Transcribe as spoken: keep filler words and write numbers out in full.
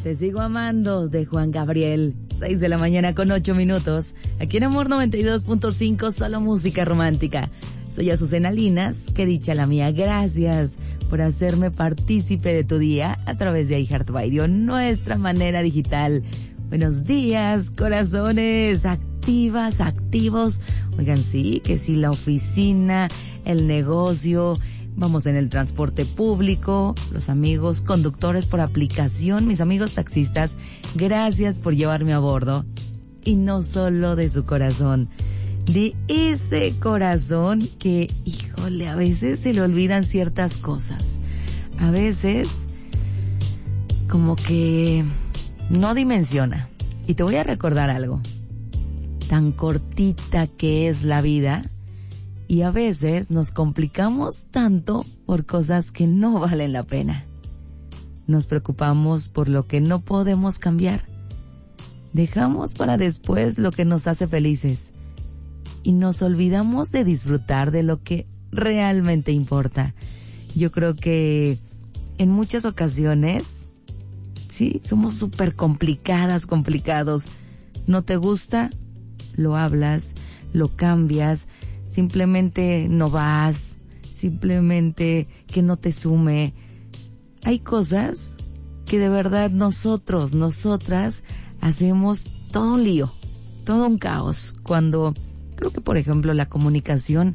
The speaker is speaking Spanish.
Te sigo amando, de Juan Gabriel. Seis de la mañana con ocho minutos. Aquí en Amor noventa y dos punto cinco, solo música romántica. Soy Azucena Linas, que dicha la mía. Gracias por hacerme partícipe de tu día a través de iHeartRadio, nuestra manera digital. Buenos días, corazones, activas, activos. Oigan, sí, que si la oficina, el negocio, vamos en el transporte público, los amigos conductores por aplicación, mis amigos taxistas, gracias por llevarme a bordo. Y no solo de su corazón, de ese corazón que, híjole, a veces se le olvidan ciertas cosas. A veces, como que no dimensiona. Y te voy a recordar algo. Tan cortita que es la vida, y a veces nos complicamos tanto por cosas que no valen la pena. Nos preocupamos por lo que no podemos cambiar. Dejamos para después lo que nos hace felices. Y nos olvidamos de disfrutar de lo que realmente importa. Yo creo que en muchas ocasiones, sí, somos súper complicadas, complicados. ¿No te gusta? Lo hablas, lo cambias, simplemente no vas, simplemente que no te sume. Hay cosas que de verdad nosotros, nosotras, hacemos todo un lío, todo un caos, cuando creo que, por ejemplo, la comunicación